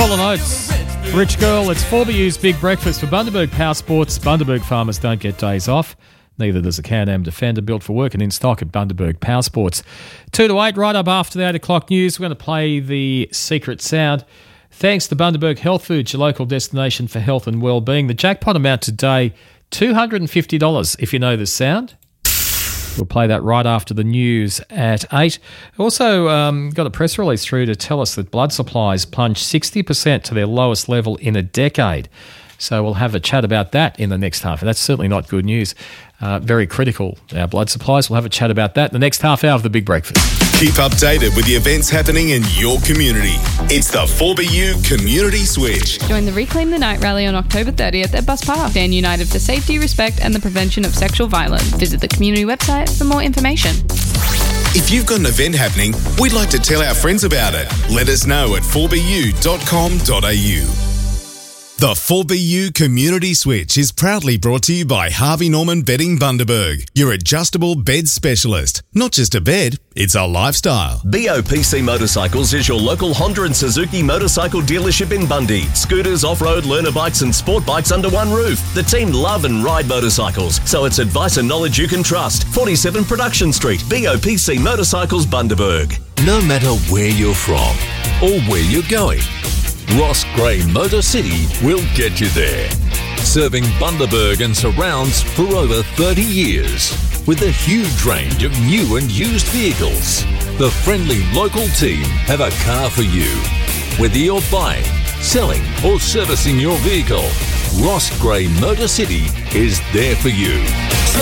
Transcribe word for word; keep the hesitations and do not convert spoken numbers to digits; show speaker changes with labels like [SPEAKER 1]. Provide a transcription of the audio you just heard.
[SPEAKER 1] Hall and Oates, Rich Girl. It's four B U's Big Breakfast for Bundaberg Power Sports. Bundaberg farmers don't get days off. Neither does a Can-Am Defender, built for work and in stock at Bundaberg Power Sports. Two to eight, right up after the eight o'clock news. We're going to play the Secret Sound. Thanks to Bundaberg Health Foods, your local destination for health and well-being. The jackpot amount today, two hundred fifty dollars, if you know the sound. We'll play that right after the news at eight. Also um, got a press release through to tell us that blood supplies plunged sixty percent to their lowest level in a decade. So we'll have a chat about that in the next half. And that's certainly not good news. Uh, very critical, our blood supplies. We'll have a chat about that in the next half hour of the Big Breakfast.
[SPEAKER 2] Keep updated with the events happening in your community. It's the four B U Community Switch.
[SPEAKER 3] Join the Reclaim the Night rally on October thirtieth at Bus Park. Stand united for safety, respect and the prevention of sexual violence. Visit the community website for more information.
[SPEAKER 2] If you've got an event happening, we'd like to tell our friends about it. Let us know at four b u dot com dot a u. The four B U Community Switch is proudly brought to you by Harvey Norman Bedding Bundaberg, your adjustable bed specialist. Not just a bed, it's a lifestyle.
[SPEAKER 4] B O P C Motorcycles is your local Honda and Suzuki motorcycle dealership in Bundy. Scooters, off-road, learner bikes and sport bikes under one roof. The team love and ride motorcycles, so it's advice and knowledge you can trust. forty-seven Production Street, B O P C Motorcycles Bundaberg.
[SPEAKER 5] No matter where you're from or where you're going, Ross Gray Motor City will get you there. Serving Bundaberg and surrounds for over thirty years. With a huge range of new and used vehicles, the friendly local team have a car for you. Whether you're buying, selling or servicing your vehicle, Ross Gray Motor City is there for you.